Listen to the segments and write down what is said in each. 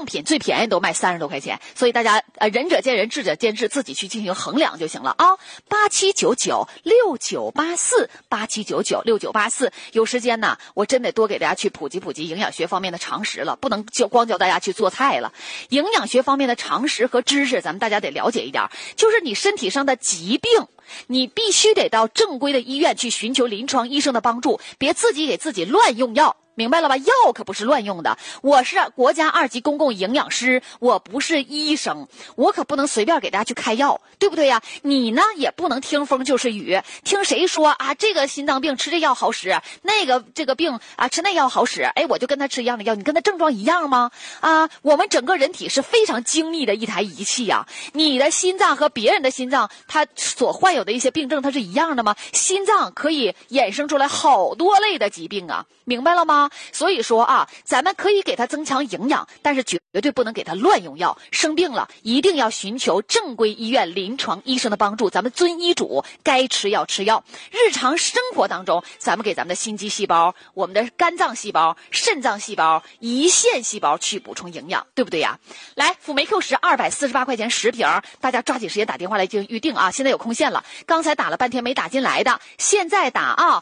品最便宜都卖30多块钱，所以大家仁者见仁，智者见智，自己去进行衡量就行了啊。87996984，87996984。有时间呢，我真得多给大家去普及普及营养学方面的常识了，不能光教大家去做菜了。营养学方面的常识和知识，咱们大家得了解一点，就是你身体上的疾病，你必须得到正规的医院去寻求临床医生的帮助，别自己给自己乱用药。明白了吧？药可不是乱用的。我是国家2级公共营养师，我不是医生，我可不能随便给大家去开药，对不对呀？你呢也不能听风就是雨，听谁说啊这个心脏病吃这药好使，那个这个病啊吃那药好使，哎我就跟他吃一样的药，你跟他症状一样吗？啊，我们整个人体是非常精密的一台仪器呀。你的心脏和别人的心脏，它所患有的一些病症它是一样的吗？心脏可以衍生出来好多类的疾病啊，明白了吗？所以说啊，咱们可以给他增强营养，但是绝对不能给他乱用药。生病了一定要寻求正规医院临床医生的帮助，咱们遵医嘱，该吃药吃药。日常生活当中，咱们给咱们的心肌细胞、我们的肝脏细胞、肾脏细胞、胰腺细胞去补充营养，对不对呀？来，辅酶 Q10 248块钱10瓶，大家抓紧时间打电话来进行预定啊！现在有空线了，刚才打了半天没打进来的，现在打啊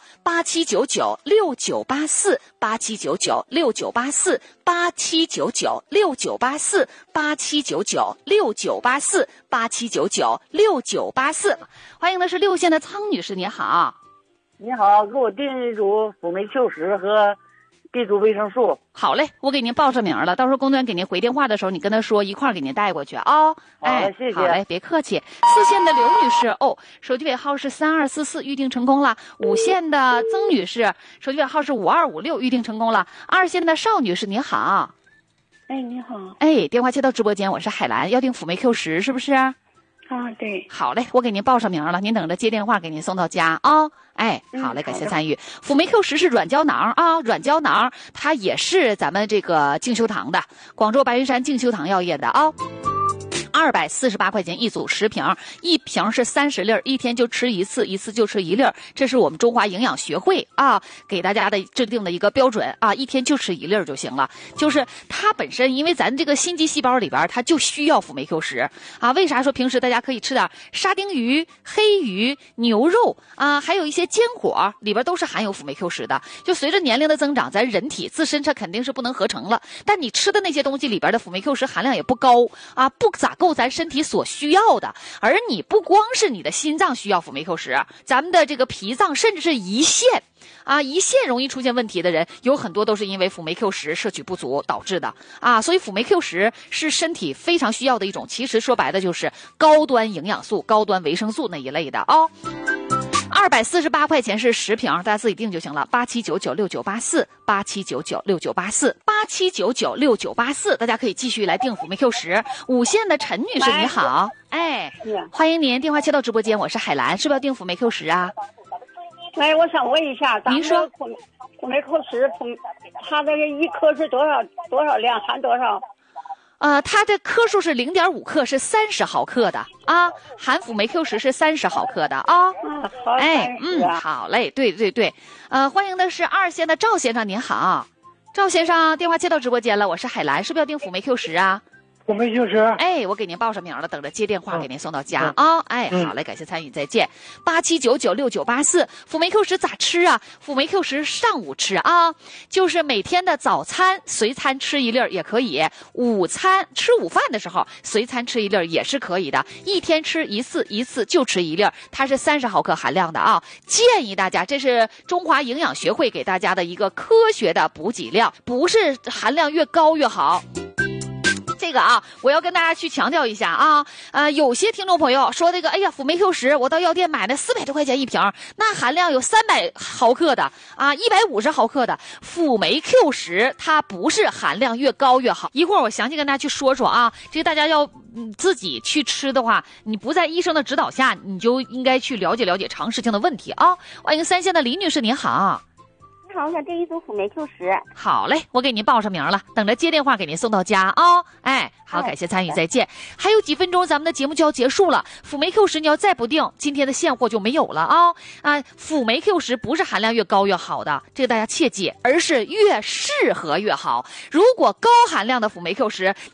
，87996984，87996984，87996984，欢迎的是6线的苍女士，你好。 你好，给我订一组辅酶 Q10和 B 族维生素。 好嘞，我给您报上名了，到时候工作人员给您回电话的时候，你跟他说一块儿给您带过去啊。 好，谢谢。 好嘞，别客气。4线的刘女士，手机尾号是3244，预定成功了。5线的曾女士，手机尾号是5256，预定成功了。2线的邵女士，你好。 哎，你好。 哎，电话接到直播间，我是海兰，要订辅酶 Q10是不是？ 啊，对。 好嘞，我给您报上名了，您等着接电话给您送到家啊。哎，好嘞，感谢参与。辅酶 Q10是软胶囊啊，软胶囊它也是咱们这个静修堂的，广州白云山静修堂药业的啊。248块钱一组10瓶，一瓶是30粒，一天就吃一次，一次就吃1粒。这是我们中华营养学会啊给大家的制定的一个标准啊，一天就吃1粒就行了。就是它本身，因为咱这个心肌细胞里边它就需要辅酶 Q10啊。为啥说平时大家可以吃点沙丁鱼、黑鱼、牛肉啊，还有一些坚果里边都是含有辅酶 Q10的。就随着年龄的增长，咱人体自身它肯定是不能合成了，但你吃的那些东西里边的辅酶 Q10含量也不高啊，不咋够咱身体所需要的。而你不光是你的心脏需要辅酶 Q10，咱们的这个脾脏甚至是胰腺啊，胰腺容易出现问题的人有很多都是因为辅酶 Q10摄取不足导致的啊。所以辅酶 Q10是身体非常需要的一种，其实说白了就是高端营养素、高端维生素那一类的啊。248块钱是10瓶，大家自己定就行了。87996984，87996984，大家可以继续来订辅酶 Q10。5线的陈女士你好，哎，欢迎您，电话接到直播间，我是海兰，是不是要订辅酶 Q10啊？ 哎，我想问一下， 您说辅酶 Q10，它这个一颗是多少量，含多少？ 它的克数是0.5克，是30毫克的啊，含辅酶 Q10是30毫克的啊。 好， 哎，好嘞，对对对，欢迎的是2线的赵先生，您好，赵先生，电话接到直播间了，我是海兰，是不是要订辅酶 Q10啊？ 辅酶 Q10， 哎，我给您报上名了，等着接电话给您送到家啊！哎，好嘞，感谢参与，再见。87996984，辅酶 Q10咋吃啊？辅酶 Q10上午吃啊，就是每天的早餐随餐吃1粒也可以，午餐吃午饭的时候随餐吃1粒也是可以的，一天吃一次，一次就吃1粒，它是30毫克含量的啊。建议大家，这是中华营养学会给大家的一个科学的补给量，不是含量越高越好。这个啊，我要跟大家去强调一下啊，有些听众朋友说这个，哎呀，辅酶 Q10我到药店买的400多块钱一瓶，那含量有300毫克的啊，150毫克的辅酶 Q10，它不是含量越高越好。一会儿我详细跟大家去说说啊，这个大家要自己去吃的话，你不在医生的指导下，你就应该去了解了解常识性的问题啊。欢迎3线的李女士，您好。 好，我想订一组辅酶 Q10。 好嘞，我给您报上名了，等着接电话给您送到家啊。哎，好，感谢参与，再见。还有几分钟，咱们的节目就要结束了。辅酶 Q10你要再不定，今天的现货就没有了啊！辅酶 Q10不是含量越高越好的，这个大家切记，而是越适合越好。如果高含量的辅酶 Q10，